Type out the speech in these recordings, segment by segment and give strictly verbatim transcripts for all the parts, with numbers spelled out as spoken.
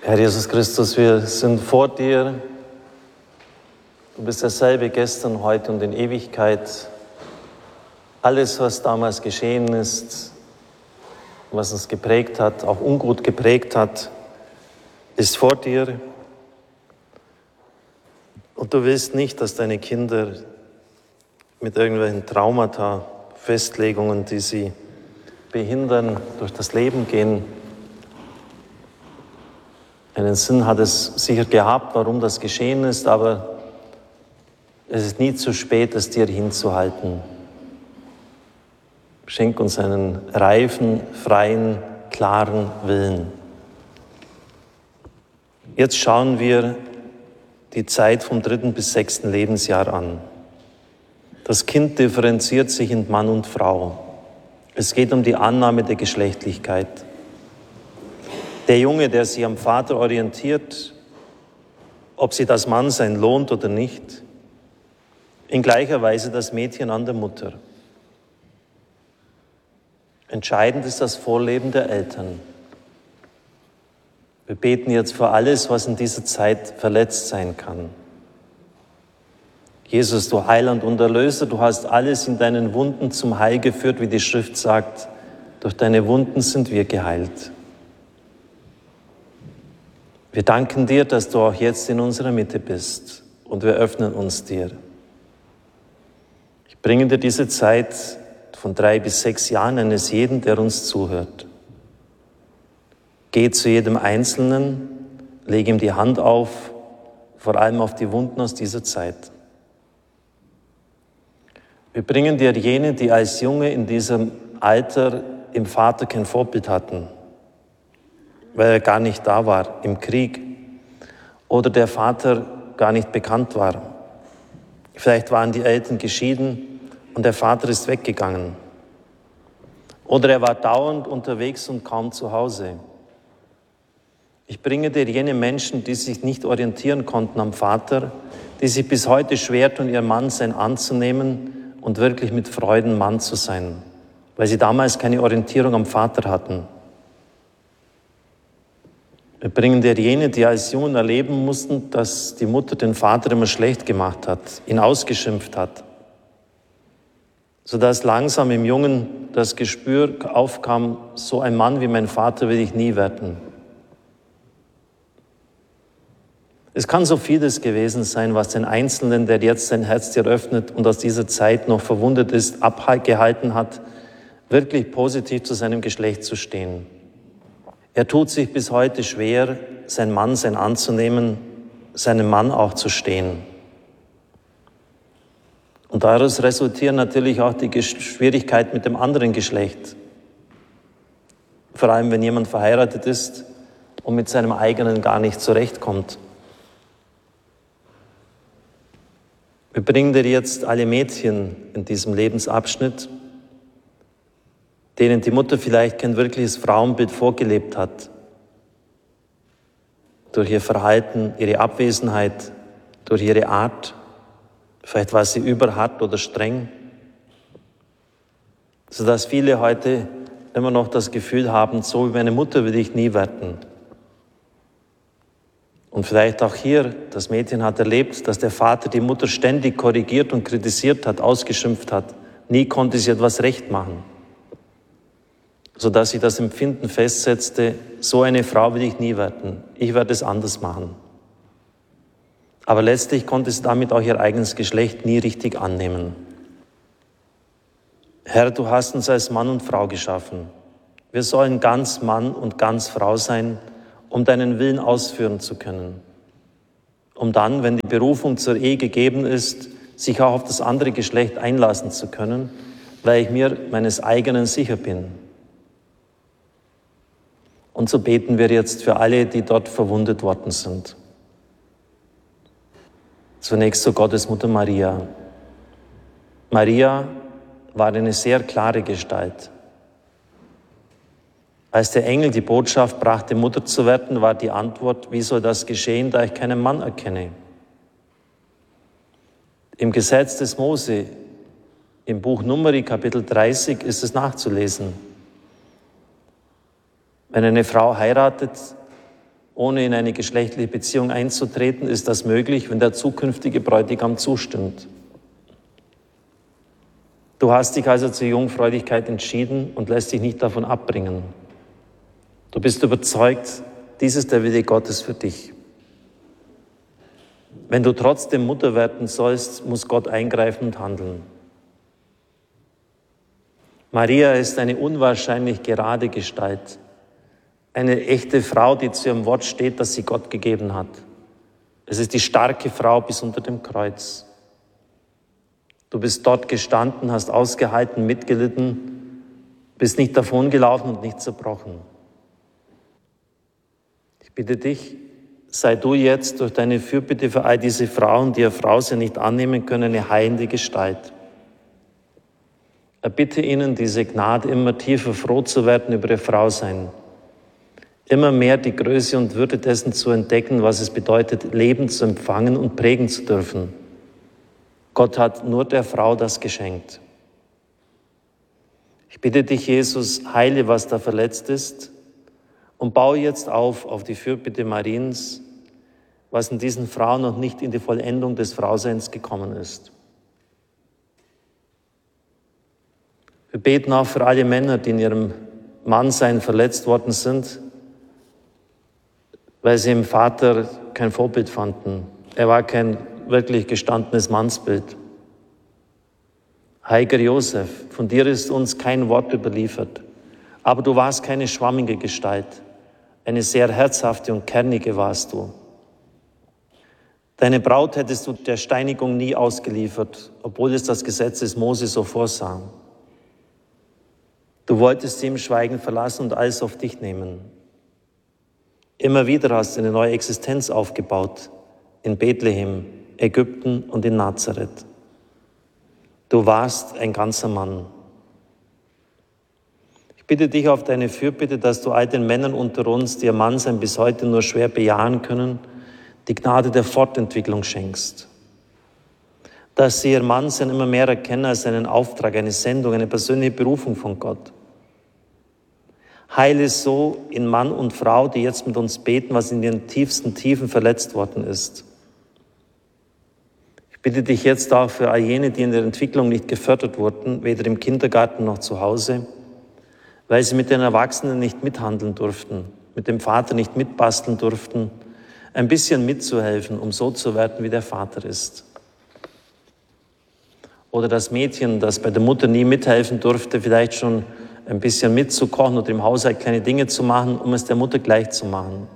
Herr Jesus Christus, wir sind vor dir. Du bist derselbe gestern, heute und in Ewigkeit. Alles, was damals geschehen ist, was uns geprägt hat, auch ungut geprägt hat, ist vor dir. Und du willst nicht, dass deine Kinder mit irgendwelchen Traumata, Festlegungen, die sie behindern, durch das Leben gehen. Einen Sinn hat es sicher gehabt, warum das geschehen ist, aber es ist nie zu spät, es dir hinzuhalten. Schenk uns einen reifen, freien, klaren Willen. Jetzt schauen wir die Zeit vom dritten bis sechsten Lebensjahr an. Das Kind differenziert sich in Mann und Frau. Es geht um die Annahme der Geschlechtlichkeit. Der Junge, der sich am Vater orientiert, ob sie das Mannsein lohnt oder nicht, in gleicher Weise das Mädchen an der Mutter. Entscheidend ist das Vorleben der Eltern. Wir beten jetzt für alles, was in dieser Zeit verletzt sein kann. Jesus, du Heiland und Erlöser, du hast alles in deinen Wunden zum Heil geführt, wie die Schrift sagt. Durch deine Wunden sind wir geheilt. Wir danken dir, dass du auch jetzt in unserer Mitte bist und wir öffnen uns dir. Ich bringe dir diese Zeit von drei bis sechs Jahren eines jeden, der uns zuhört. Geh zu jedem Einzelnen, leg ihm die Hand auf, vor allem auf die Wunden aus dieser Zeit. Wir bringen dir jene, die als Junge in diesem Alter im Vater kein Vorbild hatten, weil er gar nicht da war im Krieg oder der Vater gar nicht bekannt war. Vielleicht waren die Eltern geschieden und der Vater ist weggegangen. Oder er war dauernd unterwegs und kaum zu Hause. Ich bringe dir jene Menschen, die sich nicht orientieren konnten am Vater, die sich bis heute schwer tun, ihr Mannsein anzunehmen und wirklich mit Freuden Mann zu sein, weil sie damals keine Orientierung am Vater hatten. Wir bringen dir jene, die als Jungen erleben mussten, dass die Mutter den Vater immer schlecht gemacht hat, ihn ausgeschimpft hat, sodass langsam im Jungen das Gespür aufkam, so ein Mann wie mein Vater will ich nie werden. Es kann so vieles gewesen sein, was den Einzelnen, der jetzt sein Herz dir öffnet und aus dieser Zeit noch verwundet ist, abgehalten hat, wirklich positiv zu seinem Geschlecht zu stehen. Er tut sich bis heute schwer, sein Mannsein anzunehmen, seinem Mann auch zu stehen. Und daraus resultieren natürlich auch die Schwierigkeiten mit dem anderen Geschlecht. Vor allem, wenn jemand verheiratet ist und mit seinem eigenen gar nicht zurechtkommt. Wir bringen dir jetzt alle Mädchen in diesem Lebensabschnitt, denen die Mutter vielleicht kein wirkliches Frauenbild vorgelebt hat. Durch ihr Verhalten, ihre Abwesenheit, durch ihre Art. Vielleicht war sie überhart oder streng. Sodass viele heute immer noch das Gefühl haben, so wie meine Mutter will ich nie werden. Und vielleicht auch hier, das Mädchen hat erlebt, dass der Vater die Mutter ständig korrigiert und kritisiert hat, ausgeschimpft hat. Nie konnte sie etwas recht machen. Sodass sie das Empfinden festsetzte, so eine Frau will ich nie werden. Ich werde es anders machen. Aber letztlich konnte sie damit auch ihr eigenes Geschlecht nie richtig annehmen. Herr, du hast uns als Mann und Frau geschaffen. Wir sollen ganz Mann und ganz Frau sein, um deinen Willen ausführen zu können. Um dann, wenn die Berufung zur Ehe gegeben ist, sich auch auf das andere Geschlecht einlassen zu können, weil ich mir meines eigenen sicher bin. Und so beten wir jetzt für alle, die dort verwundet worden sind. Zunächst zur Gottesmutter Maria. Maria war eine sehr klare Gestalt. Als der Engel die Botschaft brachte, Mutter zu werden, war die Antwort, wie soll das geschehen, da ich keinen Mann erkenne? Im Gesetz des Mose, im Buch Numeri, Kapitel dreißig, ist es nachzulesen. Wenn eine Frau heiratet, ohne in eine geschlechtliche Beziehung einzutreten, ist das möglich, wenn der zukünftige Bräutigam zustimmt. Du hast dich also zur Jungfräulichkeit entschieden und lässt dich nicht davon abbringen. Du bist überzeugt, dies ist der Wille Gottes für dich. Wenn du trotzdem Mutter werden sollst, muss Gott eingreifen und handeln. Maria ist eine unwahrscheinlich gerade Gestalt, eine echte Frau, die zu ihrem Wort steht, das sie Gott gegeben hat. Es ist die starke Frau bis unter dem Kreuz. Du bist dort gestanden, hast ausgehalten, mitgelitten, bist nicht davongelaufen und nicht zerbrochen. Ich bitte dich, sei du jetzt durch deine Fürbitte für all diese Frauen, die ihr Frausein nicht annehmen können, eine heilende Gestalt. Erbitte ihnen diese Gnade, immer tiefer froh zu werden über ihr Frausein, immer mehr die Größe und Würde dessen zu entdecken, was es bedeutet, Leben zu empfangen und prägen zu dürfen. Gott hat nur der Frau das geschenkt. Ich bitte dich, Jesus, heile, was da verletzt ist, und baue jetzt auf auf die Fürbitte Mariens, was in diesen Frauen noch nicht in die Vollendung des Frauseins gekommen ist. Wir beten auch für alle Männer, die in ihrem Mannsein verletzt worden sind, weil sie im Vater kein Vorbild fanden. Er war kein wirklich gestandenes Mannsbild. Heiliger Josef, von dir ist uns kein Wort überliefert, aber du warst keine schwammige Gestalt, eine sehr herzhafte und kernige warst du. Deine Braut hättest du der Steinigung nie ausgeliefert, obwohl es das Gesetz des Mose so vorsah. Du wolltest sie im Schweigen verlassen und alles auf dich nehmen. Immer wieder hast du eine neue Existenz aufgebaut, in Bethlehem, Ägypten und in Nazareth. Du warst ein ganzer Mann. Ich bitte dich auf deine Fürbitte, dass du all den Männern unter uns, die ihr Mannsein bis heute nur schwer bejahen können, die Gnade der Fortentwicklung schenkst. Dass sie ihr Mannsein immer mehr erkennen als einen Auftrag, eine Sendung, eine persönliche Berufung von Gott. Heile so in Mann und Frau, die jetzt mit uns beten, was in ihren tiefsten Tiefen verletzt worden ist. Ich bitte dich jetzt auch für all jene, die in der Entwicklung nicht gefördert wurden, weder im Kindergarten noch zu Hause, weil sie mit den Erwachsenen nicht mithandeln durften, mit dem Vater nicht mitbasteln durften, ein bisschen mitzuhelfen, um so zu werden, wie der Vater ist. Oder das Mädchen, das bei der Mutter nie mithelfen durfte, vielleicht schon ein bisschen mitzukochen oder im Haushalt kleine Dinge zu machen, um es der Mutter gleich zu machen.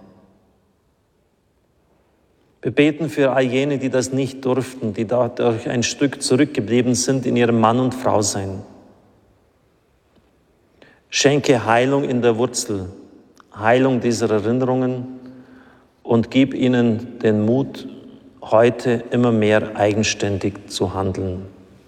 Wir beten für all jene, die das nicht durften, die dadurch ein Stück zurückgeblieben sind in ihrem Mann und Frau sein. Schenke Heilung in der Wurzel, Heilung dieser Erinnerungen und gib ihnen den Mut, heute immer mehr eigenständig zu handeln,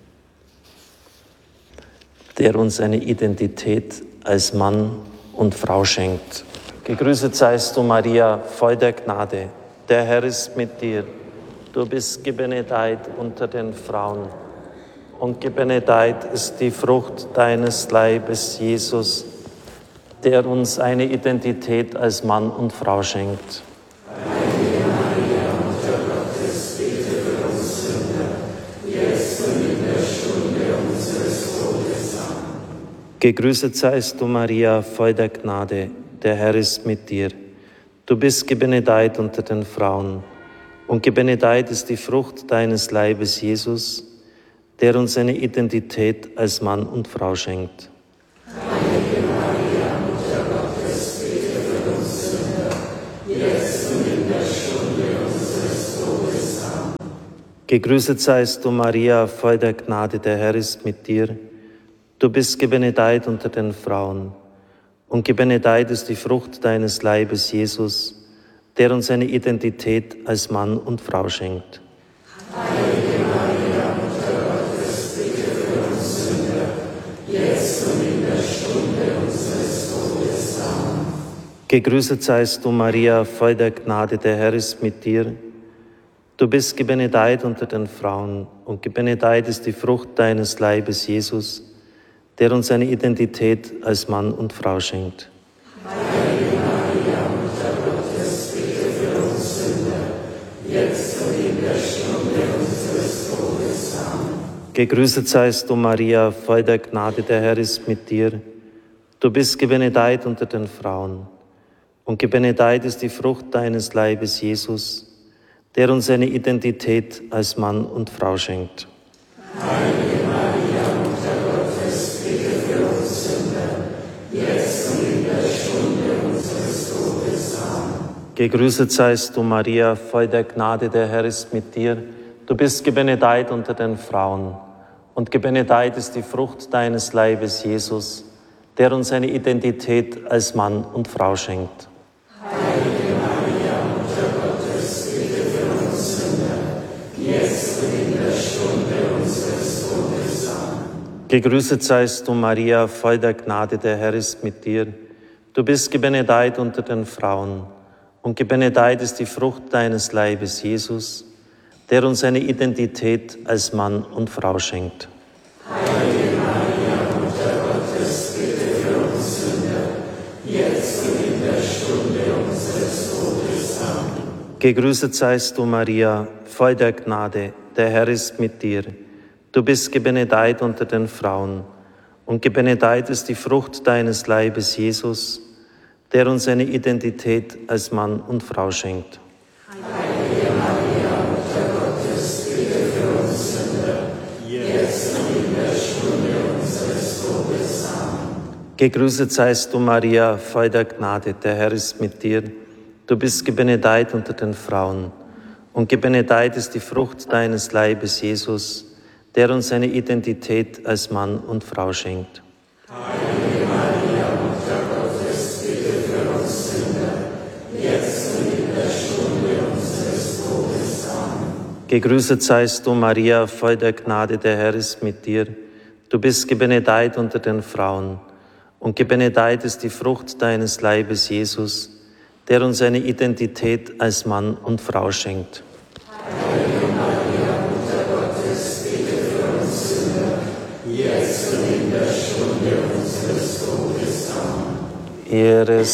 der uns eine Identität als Mann und Frau schenkt. Gegrüßet seist du, Maria, voll der Gnade. Der Herr ist mit dir. Du bist gebenedeit unter den Frauen. Und gebenedeit ist die Frucht deines Leibes, Jesus, der uns eine Identität als Mann und Frau schenkt. Heilige Maria, Mutter Gottes, bitte für uns Sünder, jetzt und in der Stunde unseres Todes. Amen. Gegrüßet seist du, Maria, voll der Gnade. Der Herr ist mit dir. Du bist gebenedeit unter den Frauen. Und gebenedeit ist die Frucht deines Leibes, Jesus, der uns eine Identität als Mann und Frau schenkt. Heilige Maria, Mutter Gottes, bitte für uns Sünder, jetzt und in der Stunde unseres Todes. Amen. Gegrüßet seist du, Maria, voll der Gnade, der Herr ist mit dir. Du bist gebenedeit unter den Frauen. Und gebenedeit ist die Frucht deines Leibes, Jesus, der uns eine Identität als Mann und Frau schenkt. Heilige Maria, Mutter Gottes, bitte für uns Sünder, jetzt und in der Stunde unseres Todes. Amen. Gegrüßet seist du, Maria, voll der Gnade, der Herr ist mit dir. Du bist gebenedeit unter den Frauen, und gebenedeit ist die Frucht deines Leibes, Jesus, der uns eine Identität als Mann und Frau schenkt. Heilige Maria, Mutter Gottes, bitte Gegrüßet seist du, Maria, voll der Gnade, der Herr ist mit dir. Du bist gebenedeit unter den Frauen. Und gebenedeit ist die Frucht deines Leibes, Jesus, der uns eine Identität als Mann und Frau schenkt. Heilige Maria, Mutter Gottes, bitte für uns Sünder, jetzt und in der Stunde unseres Todes. Amen. Gegrüßet seist du, Maria, voll der Gnade, der Herr ist mit dir. Du bist gebenedeit unter den Frauen. Und gebenedeit ist die Frucht deines Leibes, Jesus, der uns eine Identität als Mann und Frau schenkt. Heilige Maria, Mutter Gottes, bitte für uns Sünder, jetzt und in der Stunde unseres Todes. Amen. Gegrüßet seist du, Maria, voll der Gnade, der Herr ist mit dir. Du bist gebenedeit unter den Frauen. Und gebenedeit ist die Frucht deines Leibes, Jesus, der uns eine Identität als Mann und Frau schenkt. Heilige Maria, Mutter Gottes, bitte für uns Sünder, jetzt und in der Stunde unseres Todes. Amen. Gegrüßet seist du, Maria, voll der Gnade, der Herr ist mit dir. Du bist gebenedeit unter den Frauen. Und gebenedeit ist die Frucht deines Leibes, Jesus, der uns eine Identität als Mann und Frau schenkt. Heilige Maria, Mutter Gottes, bitte für uns Sünder, jetzt und in der Stunde unseres Todes. Amen. Gegrüßet seist du, Maria, voll der Gnade, der Herr ist mit dir. Du bist gebenedeit unter den Frauen. Und gebenedeit ist die Frucht deines Leibes, Jesus, der uns eine Identität als Mann und Frau schenkt. Heilige Maria, Mutter Gottes, bitte für uns Sünder, jetzt und in der Stunde unseres Todes. Amen. Gegrüßet seist du, Maria, voll der Gnade, der Herr ist mit dir. Du bist gebenedeit unter den Frauen. Und gebenedeit ist die Frucht deines Leibes, Jesus, der uns eine Identität als Mann und Frau schenkt. Heilige Maria, Mutter Gottes, bitte für uns Sünder, jetzt und in der Stunde unseres Todes. Amen. Ehre